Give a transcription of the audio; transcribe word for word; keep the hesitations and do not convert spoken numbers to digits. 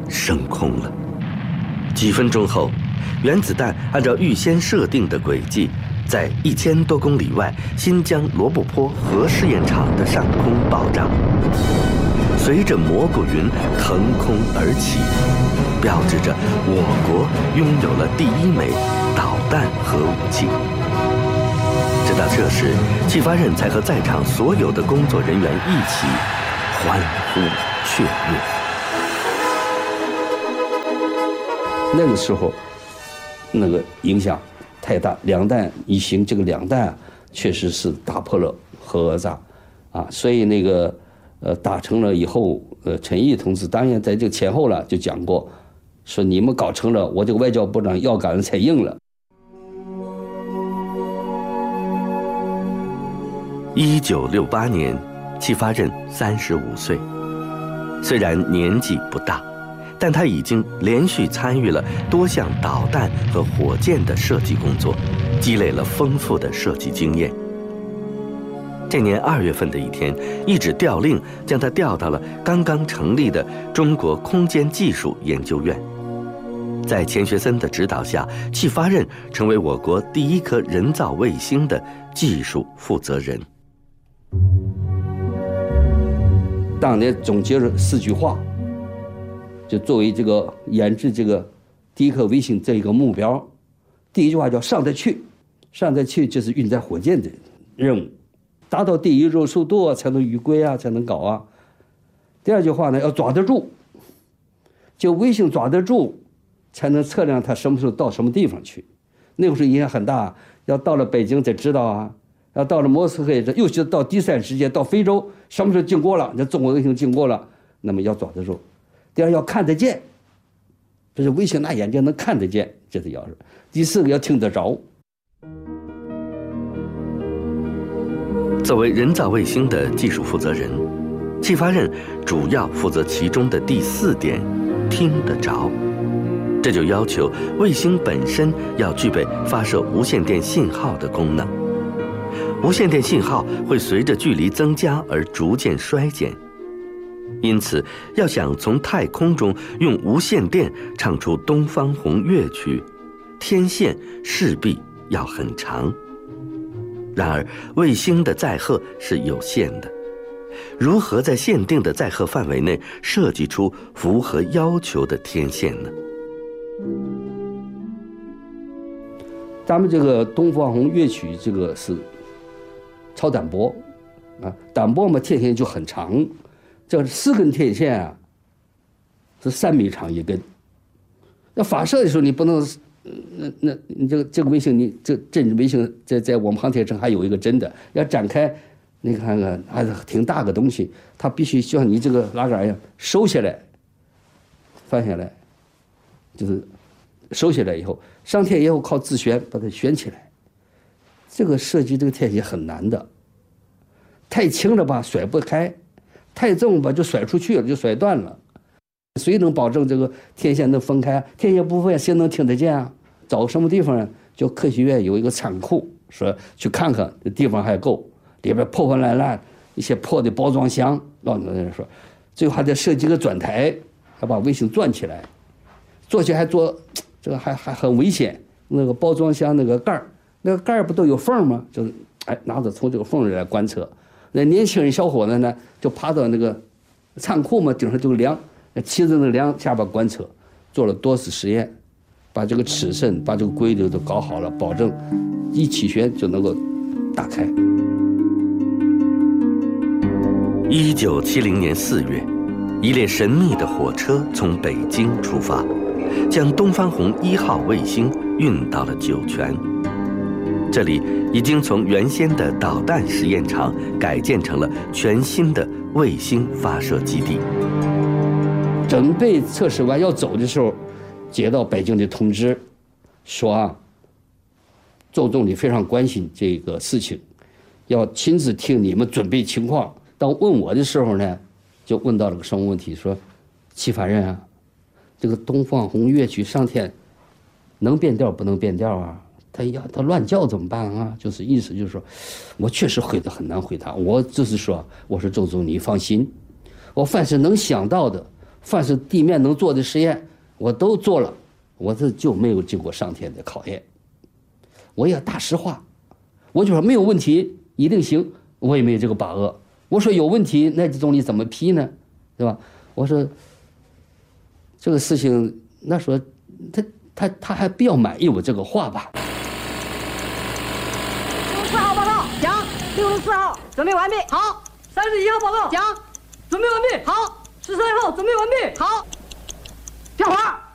升空了。几分钟后，原子弹按照预先设定的轨迹，在一千多公里外新疆罗布泊核试验场的上空爆炸，随着蘑菇云腾空而起，标志着我国拥有了第一枚导弹核武器。直到这时，戚发轫才和在场所有的工作人员一起欢呼雀跃。 那个时候，那个影响太大，两弹一行，这个两弹啊，确实是打破了核讹诈，啊，所以那个呃打成了以后，呃陈毅同志当然在这个前后了就讲过，说你们搞成了，我这个外交部长要杆子才硬了。 一九六八年，戚发轫三十五岁，虽然年纪不大，但他已经连续参与了多项导弹和火箭的设计工作，积累了丰富的设计经验。这年二月份的一天，一纸调令将他调到了刚刚成立的中国空间技术研究院。在钱学森的指导下，戚发轫成为我国第一颗人造卫星的技术负责人。 当年总结了四句话，就作为这个研制这个第一颗卫星这一个目标。第一句话叫上得去，上得去就是运载火箭的任务，达到第一热速度才能预规啊，才能搞啊。第二句话呢，要抓得住，就卫星抓得住，才能测量它什么时候到什么地方去。那个时候影响很大，要到了北京才知道啊，要到了莫斯科，尤其是到第三世界，到非洲，什么时候经过了，那中国卫星经过了，那么要抓得住。第二要看得见，就是卫星拿眼睛能看得见，这是要是。第四个要听得着。 作为人造卫星的技术负责人，戚发轫主要负责其中的第四点，听得着。这就要求卫星本身要具备发射无线电信号的功能。无线电信号会随着距离增加而逐渐衰减，因此要想从太空中用无线电唱出东方红乐曲，天线势必要很长。然而卫星的载荷是有限的，如何在限定的载荷范围内设计出符合要求的天线呢？ 咱们这个东方红乐曲这个是超短波啊，短波嘛天线就很长，这四根天线啊是三米长一根。那发射的时候你不能，那那你这个这个卫星你这真卫星在在我们航天城还有一个真的要展开，你看看还是挺大个东西，它必须像你这个拉杆一样收下来，放下来，就是收下来以后上天以后靠自旋把它旋起来。这个设计这个天线很难的，太轻了吧甩不开，太重吧就甩出去了，就甩断了。谁能保证这个天线能分开？天线不分，谁能听得见啊？找什么地方呢？就科学院有一个仓库，说去看看，这地方还够，里边破破烂烂一些破的包装箱，老有人说，最后还得设计个转台，还把卫星转起来，做起来还做这个还还很危险。那个包装箱那个盖儿，那个盖儿不都有缝吗？就是哎拿着从这个缝里来观测。那年轻人小伙子呢，就爬到那个仓库嘛顶上就量，骑着那量下边观测，做了多次实验，把这个尺寸把这个规律都搞好了，保证一起旋就能够打开。 一九七零年四月，一列神秘的火车从北京出发，将东方红一号卫星运到了酒泉。这里已经从原先的导弹实验场改建成了全新的卫星发射基地。 准备测试完要走的时候，接到北京的通知，说啊，周总理非常关心这个事情，要亲自听你们准备情况。当问我的时候呢，就问到了个什么问题，说戚发轫啊，这个东方红乐曲上天能变调不能变调啊？他要他乱叫怎么办啊？就是意思就是说，我确实回答很难回答。我就是说，我说周总你放心，我凡是能想到的， 凡是地面能做的实验，我都做了，我这就没有经过上天的考验。我也大实话，我就说没有问题，一定行，我也没有这个把握。我说有问题，那这总理怎么批呢？对吧？我说这个事情，那说他他他还比较满意我这个话吧。 六十四号报告，讲。六十四号准备完毕，好。三十一号报告，讲。准备完毕，好。十三号准备完毕，好。跳花。